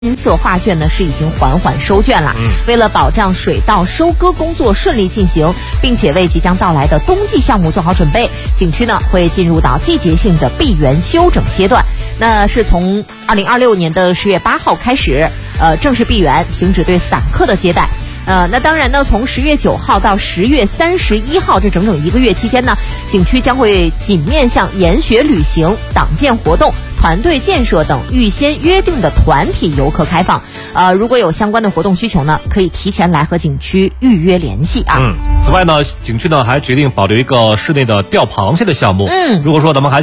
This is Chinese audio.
色画卷呢是已经缓缓收卷了。为了保障水稻收割工作顺利进行，并且为即将到来的冬季项目做好准备，景区呢会进入到季节性的闭园休整阶段。那是从2026年的10月8号开始，正式闭园，停止对散客的接待。那当然呢，从10月9号到10月31号这整整1个月期间呢，景区将会仅面向研学旅行、党建活动、团队建设等预先约定的团体游客开放。如果有相关的活动需求呢，可以提前来和景区预约联系啊。 此外呢，景区呢还决定保留一个室内的钓螃蟹的项目。如果说咱们还